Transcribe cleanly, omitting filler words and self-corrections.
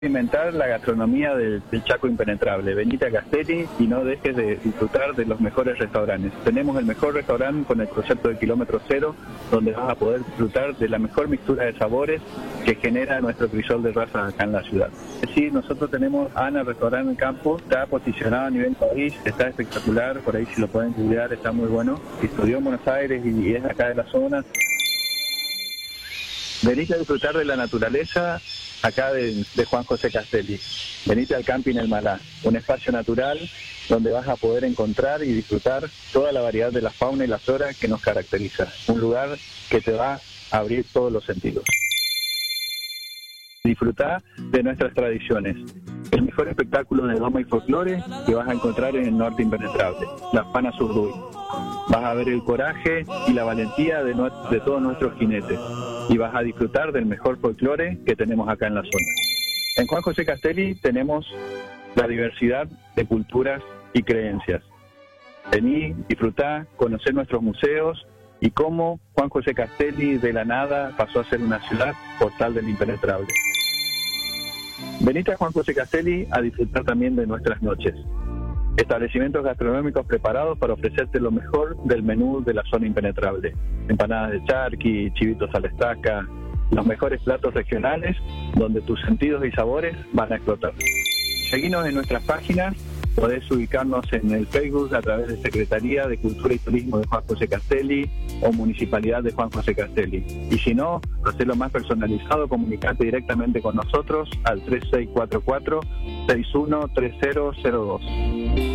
Inventar la gastronomía del Chaco impenetrable. Venite a Castelli y no dejes de disfrutar de los mejores restaurantes. Tenemos el mejor restaurante con el concepto de kilómetro cero, donde vas a poder disfrutar de la mejor mixtura de sabores que genera nuestro crisol de razas acá en la ciudad. Sí, nosotros tenemos Ana Restaurante en Campo, está posicionado a nivel país, está espectacular, por ahí si lo pueden googlear, está muy bueno. Estudió en Buenos Aires y es acá de la zona. Venite a disfrutar de la naturaleza acá de Juan José Castelli. Venite al Camping El Malá, un espacio natural donde vas a poder encontrar y disfrutar toda la variedad de la fauna y la flora que nos caracteriza. Un lugar que te va a abrir todos los sentidos. Disfrutar de nuestras tradiciones. El mejor espectáculo de doma y folclore que vas a encontrar en el norte impenetrable, la Pana Zurduy. Vas a ver el coraje y la valentía de todos nuestros jinetes y vas a disfrutar del mejor folclore que tenemos acá en la zona. En Juan José Castelli tenemos la diversidad de culturas y creencias. Vení, disfrutá, conocer nuestros museos y cómo Juan José Castelli de la nada pasó a ser una ciudad portal del impenetrable. Venite a Juan José Castelli a disfrutar también de nuestras noches. Establecimientos gastronómicos preparados para ofrecerte lo mejor del menú de la zona impenetrable. Empanadas de charqui, chivitos a la estaca, los mejores platos regionales donde tus sentidos y sabores van a explotar. Seguinos en nuestras páginas, podés ubicarnos en el Facebook a través de Secretaría de Cultura y Turismo de Juan José Castelli o Municipalidad de Juan José Castelli. Y si no, hacerlo más personalizado, comunicate directamente con nosotros al 3644-613002.